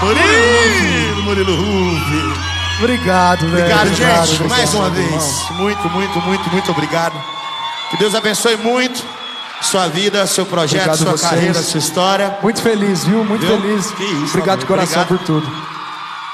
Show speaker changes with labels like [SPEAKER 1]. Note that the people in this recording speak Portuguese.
[SPEAKER 1] Murilo Huff.
[SPEAKER 2] Obrigado, velho.
[SPEAKER 1] Obrigado, gente.
[SPEAKER 2] Obrigado,
[SPEAKER 1] Mais uma
[SPEAKER 2] irmão.
[SPEAKER 1] vez. Muito obrigado. Que Deus abençoe muito sua vida, seu projeto,
[SPEAKER 2] Obrigado
[SPEAKER 1] sua
[SPEAKER 2] vocês.
[SPEAKER 1] carreira, sua história.
[SPEAKER 2] Muito feliz, viu? Muito
[SPEAKER 1] Viu?
[SPEAKER 2] feliz.
[SPEAKER 1] Que isso,
[SPEAKER 2] Obrigado de
[SPEAKER 1] amor.
[SPEAKER 2] coração
[SPEAKER 1] Obrigado.
[SPEAKER 2] por tudo.